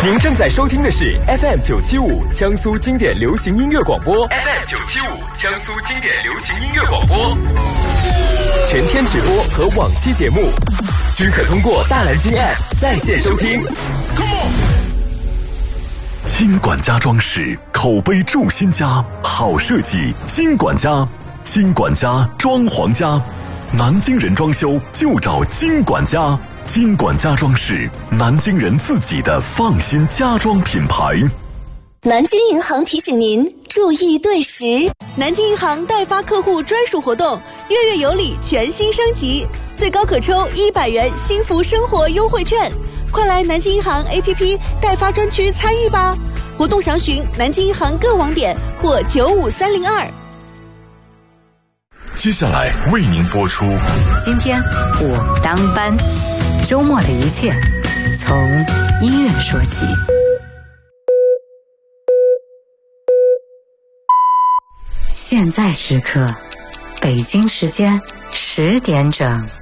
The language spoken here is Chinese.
您正在收听的是 FM975 江苏经典流行音乐广播 ，FM975 江苏经典流行音乐广播，全天直播和往期节目均可通过大蓝鲸 App 在线收听。 金管家装饰，口碑筑新家，好设计金管家，金管家装潢家，南京人装修就找金管家。金管家装饰，南京人自己的放心家装品牌。 南京银行提醒您注意对时。 南京银行代发客户专属活动，月月有礼全新升级，最高可抽100元幸福生活优惠券，快来南京银行 APP 代发专区参与吧！活动详询南京银行各网点或95302。 接下来为您播出。 今天我当班，周末的一切从音乐说起。现在时刻，北京时间10点整。